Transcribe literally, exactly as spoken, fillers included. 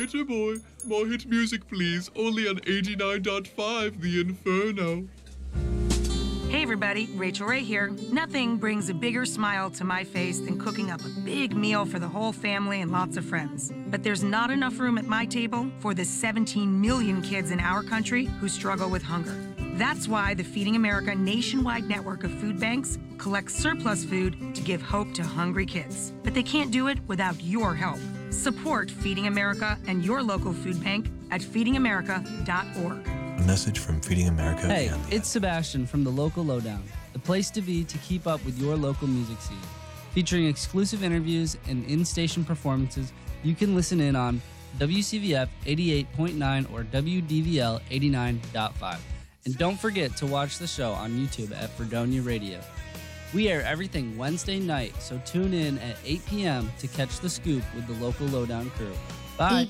boy. More hit music, please. Only on eighty-nine point five The Inferno. Hey everybody, Rachel Ray here. Nothing brings a bigger smile to my face than cooking up a big meal for the whole family and lots of friends. But there's not enough room at my table for the seventeen million kids in our country who struggle with hunger. That's why the Feeding America nationwide network of food banks collects surplus food to give hope to hungry kids. But they can't do it without your help. Support Feeding America and your local food bank at feeding america dot org. A message from Feeding America. Hey, and the it's Sebastian from the Local Lowdown, the place to be to keep up with your local music scene. Featuring exclusive interviews and in-station performances, you can listen in on W C V F eighty-eight point nine or W D V L eighty-nine point five. And don't forget to watch the show on YouTube at Fredonia Radio. We air everything Wednesday night, so tune in at eight p.m. to catch the scoop with the Local Lowdown crew. Bye.